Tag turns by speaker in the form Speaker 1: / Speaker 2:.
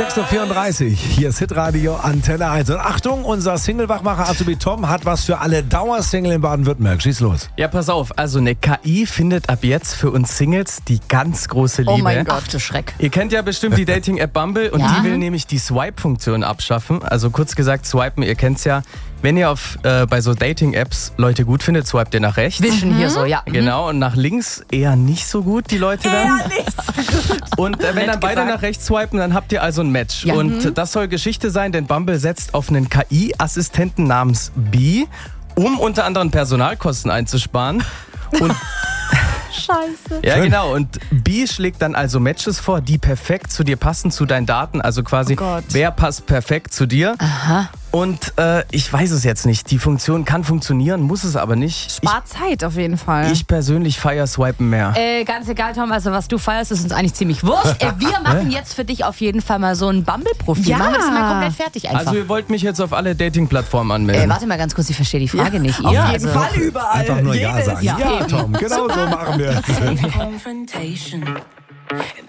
Speaker 1: 6.34 Uhr, hier ist Hitradio Antenne 1. Und Achtung, unser Single-Wachmacher Azubi Tom hat was für alle Dauersingle in Baden-Württemberg. Schieß los.
Speaker 2: Ja, pass auf, also eine KI findet ab jetzt für uns Singles die ganz große Liebe.
Speaker 3: Oh mein Gott, du Schreck.
Speaker 2: Ihr kennt ja bestimmt die Dating-App Bumble und
Speaker 3: Ja.
Speaker 2: die will nämlich die Swipe-Funktion abschaffen. Also kurz gesagt, swipen, ihr kennt's ja. Wenn ihr bei so Dating-Apps Leute gut findet, swipet ihr nach rechts.
Speaker 3: Wischen hier so, ja.
Speaker 2: Genau, und nach links eher nicht so gut, die Leute dann. Und wenn dann beide nach rechts swipen, dann habt ihr also ein Match.
Speaker 3: Ja.
Speaker 2: Und das soll Geschichte sein, denn Bumble setzt auf einen KI-Assistenten namens Bee, um unter anderem Personalkosten einzusparen. Und
Speaker 3: Scheiße.
Speaker 2: ja, genau. Und Bee schlägt dann also Matches vor, die perfekt zu dir passen, zu deinen Daten. Also quasi,
Speaker 3: Oh Gott.
Speaker 2: wer passt perfekt zu dir.
Speaker 3: Aha.
Speaker 2: Und ich weiß es jetzt nicht. Die Funktion kann funktionieren, muss es aber nicht.
Speaker 3: Spart Zeit auf jeden Fall.
Speaker 2: Ich persönlich feiere Swipen mehr.
Speaker 3: Ganz egal, Tom, also was du feierst, ist uns eigentlich ziemlich wurscht. Wir machen jetzt für dich auf jeden Fall mal so ein Bumble-Profil.
Speaker 4: Ja.
Speaker 3: Machen wir das mal komplett fertig einfach.
Speaker 2: Also ihr wollt mich jetzt auf alle Dating-Plattformen anmelden.
Speaker 3: Warte mal ganz kurz, ich verstehe die Frage nicht.
Speaker 4: Auf
Speaker 3: Ihr?
Speaker 4: jeden
Speaker 3: Also-
Speaker 4: Fall überall.
Speaker 1: Einfach nur Ja sagen.
Speaker 3: Ja, eben.
Speaker 1: Tom, genau so machen wir es.
Speaker 5: Confrontation. It